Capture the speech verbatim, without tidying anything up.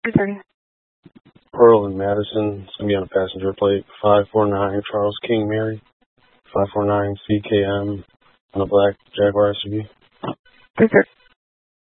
three thirty. Pearl and Madison. It's going to be on a passenger plate. five four nine Charles King Mary. five four nine C K M on a black Jaguar S U V. three thirty.